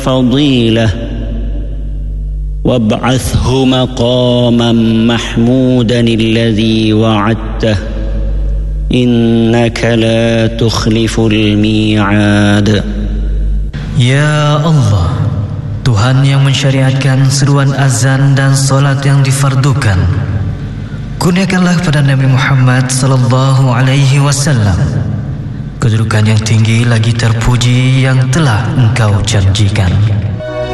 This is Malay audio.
فضيلة وابعثه مقاما محمودا الذي وعدته إنك لا تخلف الميعاد. Ya Allah, Tuhan yang mensyariatkan seruan azan dan solat yang difardukan, kurniakanlah pada Nabi Muhammad sallallahu alaihi wasallam kedudukan yang tinggi lagi terpuji yang telah Engkau janjikan.